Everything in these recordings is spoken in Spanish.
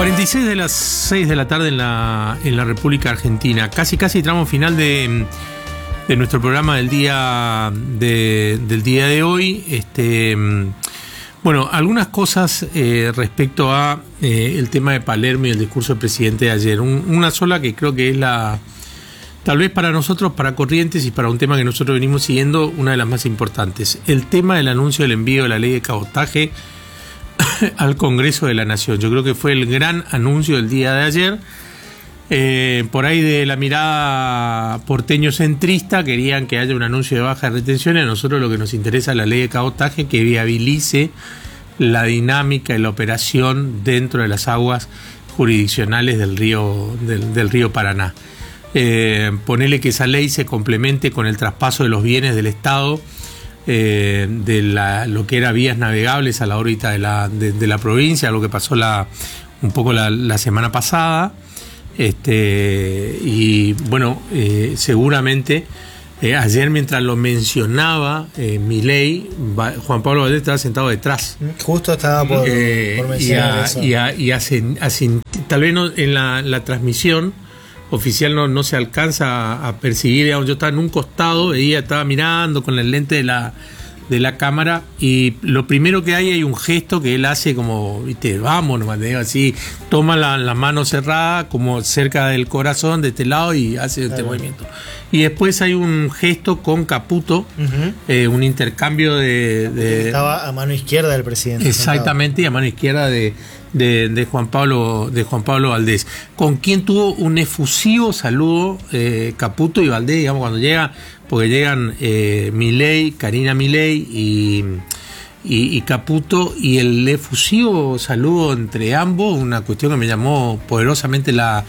46 de las 6 de la tarde en la República Argentina. Casi tramo final de nuestro programa del día de hoy. Bueno, algunas cosas respecto a el tema de Palermo y el discurso del presidente de ayer. Una sola que creo que es tal vez para nosotros, para Corrientes y para un tema que nosotros venimos siguiendo, una de las más importantes. El tema del anuncio del envío de la ley de cabotaje al Congreso de la Nación. Yo creo que fue el gran anuncio del día de ayer. Por ahí de la mirada porteño-centrista querían que haya un anuncio de baja de retenciones. A nosotros lo que nos interesa es la ley de cabotaje que viabilice la dinámica y la operación dentro de las aguas jurisdiccionales del río Paraná. Ponerle que esa ley se complemente con el traspaso de los bienes del Estado de lo que era vías navegables a la órbita de la provincia, lo que pasó un poco la semana pasada. Y bueno, seguramente ayer mientras lo mencionaba Milei, Juan Pablo Valdés estaba sentado detrás. Justo estaba por mencionar eso. Y tal vez no, en la transmisión oficial no se alcanza a percibir, digamos. Yo estaba en un costado, estaba mirando con el lente de la cámara, y lo primero que hay un gesto que él hace como, viste, vámonos, así, toma la mano cerrada como cerca del corazón de este lado y hace este movimiento. Y después hay un gesto con Caputo, un intercambio de estaba a mano izquierda del presidente. Exactamente, y a mano izquierda de Juan Pablo Valdés, con quien tuvo un efusivo saludo Caputo y Valdés, digamos, cuando porque llegan Milei, Karina Milei y Caputo, y el efusivo saludo entre ambos, una cuestión que me llamó poderosamente la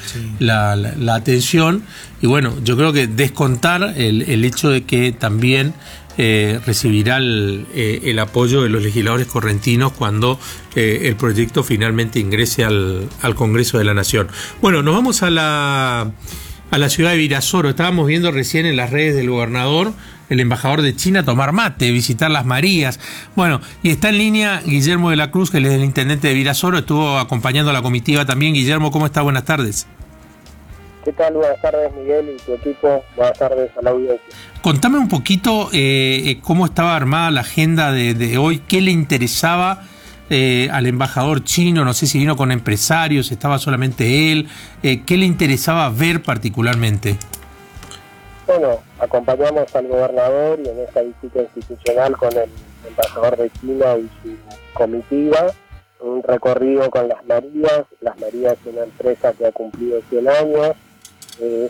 atención. Y bueno, yo creo que descontar el hecho de que también recibirá el apoyo de los legisladores correntinos cuando el proyecto finalmente ingrese al Congreso de la Nación. Bueno, nos vamos a la ciudad de Virasoro. Estábamos viendo recién en las redes del gobernador, el embajador de China, tomar mate, visitar las Marías. Bueno, y está en línea Guillermo de la Cruz, que es el intendente de Virasoro, estuvo acompañando a la comitiva también. Guillermo, ¿cómo está? Buenas tardes. ¿Qué tal? Buenas tardes, Miguel y tu equipo. Buenas tardes a la audiencia. Contame un poquito cómo estaba armada la agenda de hoy, qué le interesaba al embajador chino, no sé si vino con empresarios, estaba solamente él, ¿qué le interesaba ver particularmente? Bueno, acompañamos al gobernador y en esta visita institucional con el embajador de China y su comitiva, un recorrido con las Marías. Las Marías es una empresa que ha cumplido 100 años, es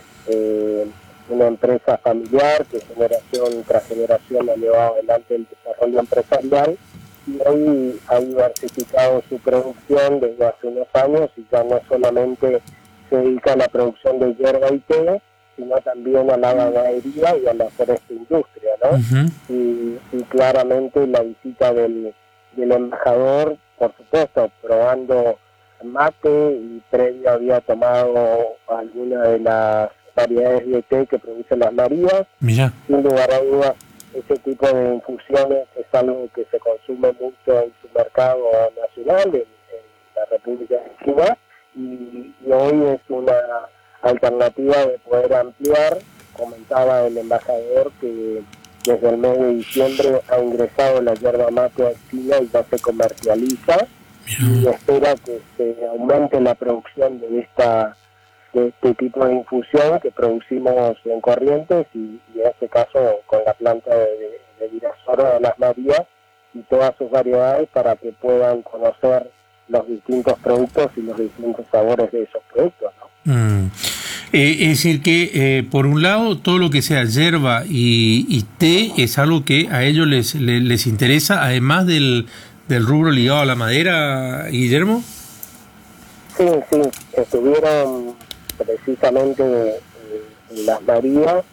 una empresa familiar que generación tras generación ha llevado adelante el desarrollo empresarial, y hoy ha diversificado su producción desde hace unos años y ya no solamente se dedica a la producción de yerba y té, sino también a la ganadería y a la forestindustria, ¿no? Y claramente la visita del embajador, por supuesto, probando mate, y previo había tomado alguna de las variedades de té que producen las Marías. Mira. Sin lugar a dudas, ese tipo de infusiones es algo que se consume mucho en su mercado nacional, en la República de China, y hoy es una alternativa de poder ampliar. Comentaba el embajador que desde el mes de diciembre ha ingresado la yerba mate a China y ya se comercializa. Y espera que se aumente la producción de este tipo de infusión que producimos en Corrientes y en este caso con la planta de Virasoro de las Marías y todas sus variedades, para que puedan conocer los distintos productos y los distintos sabores de esos productos, ¿no? Es decir que por un lado todo lo que sea yerba y té es algo que a ellos les interesa, además del rubro ligado a la madera, Guillermo. Sí, estuvieron precisamente en las Marías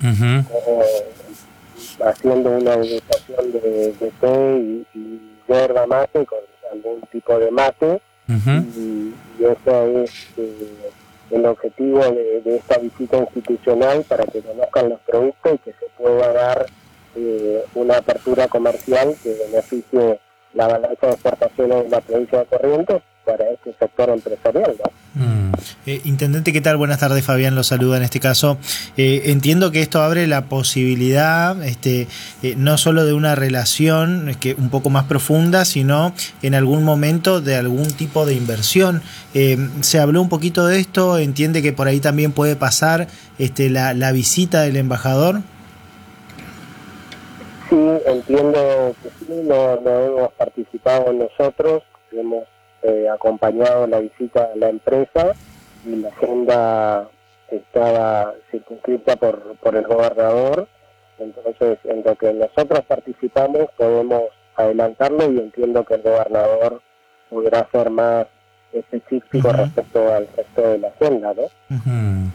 haciendo una degustación de té y yerba mate con algún tipo de mate, y ese es el objetivo de esta visita institucional, para que conozcan los productos y que se pueda dar una apertura comercial que beneficie la balanza de exportaciones de la provincia de Corrientes para este sector empresarial, ¿no? Intendente, ¿qué tal? Buenas tardes, Fabián lo saluda en este caso. Entiendo que esto abre la posibilidad no solo de una relación un poco más profunda, sino en algún momento de algún tipo de inversión. Se habló un poquito de esto, entiende que por ahí también puede pasar la visita del embajador. Sí, entiendo que sí, no hemos participado nosotros, hemos acompañado la visita a la empresa y la agenda estaba circunscrita por el gobernador, entonces en lo que nosotros participamos podemos adelantarlo y entiendo que el gobernador podrá ser más específico respecto al resto de la agenda, ¿no?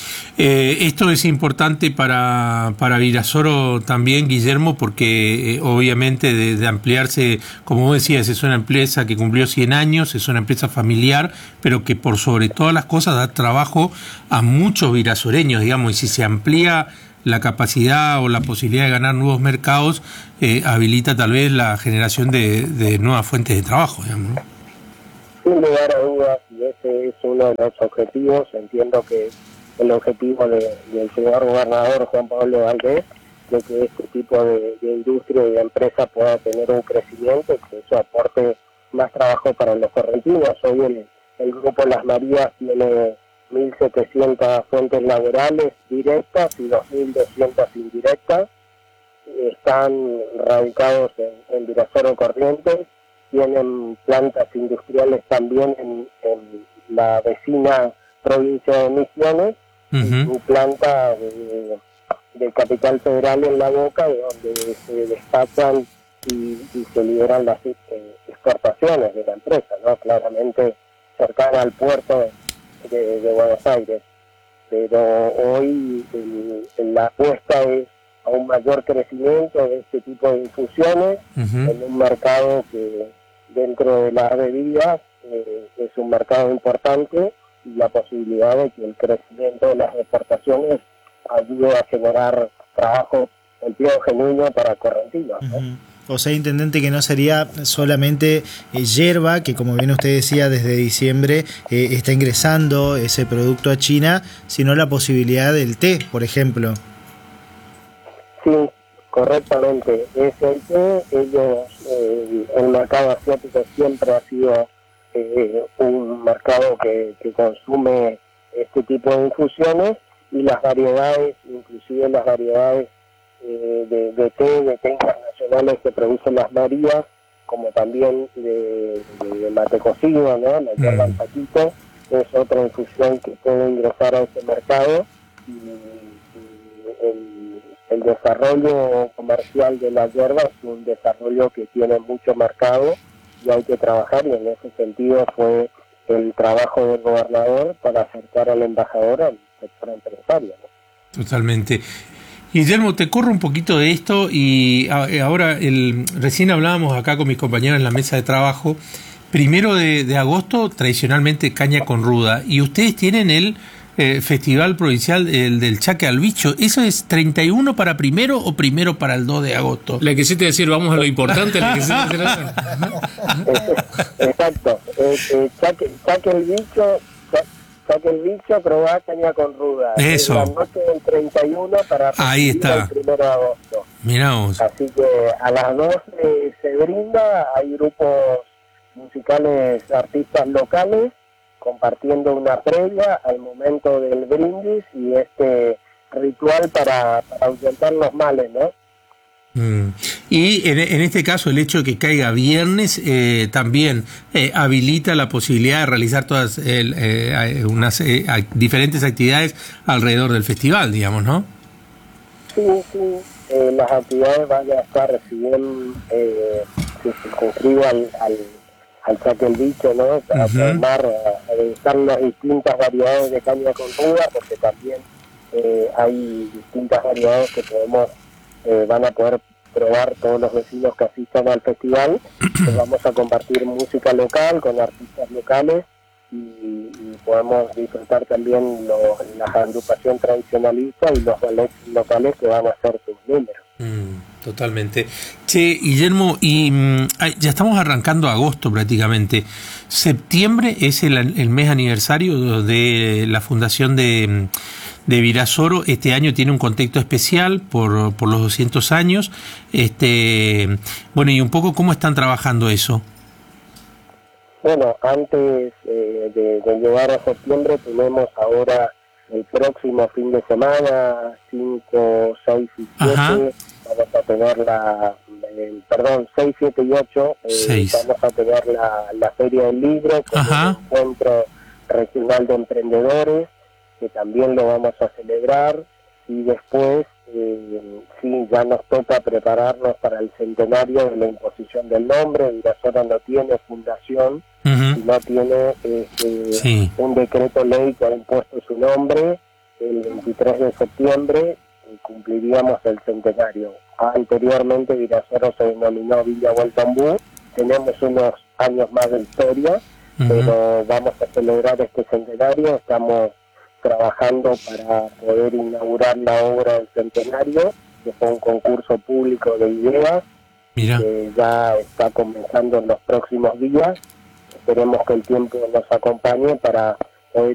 Esto es importante para Virasoro también, Guillermo, porque obviamente de ampliarse, como vos decías, es una empresa que cumplió 100 años, es una empresa familiar, pero que por sobre todas las cosas da trabajo a muchos virasoreños, digamos, y si se amplía la capacidad o la posibilidad de ganar nuevos mercados, habilita tal vez la generación de nuevas fuentes de trabajo, digamos, ¿no? Sin lugar a dudas, y ese es uno de los objetivos. Entiendo que el objetivo del señor gobernador Juan Pablo Valdés, de que este tipo de industria y de empresa pueda tener un crecimiento y que eso aporte más trabajo para los correntinos. Hoy el Grupo Las Marías tiene 1.700 fuentes laborales directas y 2.200 indirectas. Están radicados en Virasoro Corrientes, tienen plantas industriales también en la vecina provincia de Misiones, y su planta de Capital Federal en La Boca, de donde se despachan y se liberan las exportaciones de la empresa, ¿no? Claramente cercana al puerto de Buenos Aires. Pero hoy la apuesta es a un mayor crecimiento de este tipo de infusiones en un mercado que dentro de las bebidas es un mercado importante, y la posibilidad de que el crecimiento de las exportaciones ayude a generar trabajo, empleo genuino para correntinos, ¿no? O sea, intendente, que no sería solamente yerba, que como bien usted decía, desde diciembre está ingresando ese producto a China, sino la posibilidad del té, por ejemplo. Sí, correctamente. Es el té. El mercado asiático siempre ha sido un mercado que consume este tipo de infusiones, y las variedades, inclusive las variedades de té internacionales que producen Las Marías, como también de mate cocido, ¿no? La yerba al paquito, es otra infusión que puede ingresar a ese mercado, y el desarrollo comercial de la yerba es un desarrollo que tiene mucho mercado y hay que trabajar, y en ese sentido fue el trabajo del gobernador para acercar al embajador al sector empresario, ¿no? Totalmente. Guillermo, te corro un poquito de esto, y ahora recién hablábamos acá con mis compañeros en la mesa de trabajo. 1 de agosto, tradicionalmente caña con ruda, y ustedes tienen el Festival Provincial del Chaque al Bicho. ¿Eso es 31 para primero o primero para el 2 de agosto? Le quisiste decir, vamos a lo importante. Exacto. Chaque el Bicho, probá caña con ruda. Eso. La noche del 31 para ahí está. El 1 de agosto. Mirá vos. Así que a las 12 se brinda, hay grupos musicales, artistas locales, compartiendo una previa al momento del brindis y este ritual para ahuyentar los males, ¿no? Y en este caso el hecho de que caiga viernes también habilita la posibilidad de realizar todas unas diferentes actividades alrededor del festival, digamos, ¿no? Sí. Las actividades van a estar, si bien se circunscribe al Chaque el Bicho, ¿no? Para formar, a degustar las distintas variedades de caña con ruda, porque también hay distintas variedades que van a poder probar todos los vecinos que asistan al festival. Vamos a compartir música local con artistas locales, y podemos disfrutar también la agrupación tradicionalista y los ballets locales que van a hacer sus números. Totalmente. Che, Guillermo, y ya estamos arrancando agosto prácticamente. Septiembre es el mes aniversario de la fundación de Virasoro. Este año tiene un contexto especial por los 200 años. Bueno, y un poco cómo están trabajando eso. Bueno, antes de llegar a septiembre tenemos ahora el próximo fin de semana, 5, 6 y 7, vamos a tener 6, 7 y 8, vamos a tener la Feria del Libro, con el encuentro regional de emprendedores, que también lo vamos a celebrar, y después, sí, ya nos toca prepararnos para el centenario de la imposición del nombre. Virasoro no tiene fundación, no tiene un decreto ley que ha impuesto su nombre. El 23 de septiembre cumpliríamos el centenario. Anteriormente Virasoro se denominó Villa Gualtambú. Tenemos unos años más de historia, pero vamos a celebrar este centenario. Estamos trabajando para poder inaugurar la obra del centenario, que fue un concurso público de ideas. Mira, que ya está comenzando en los próximos días. Esperemos que el tiempo nos acompañe para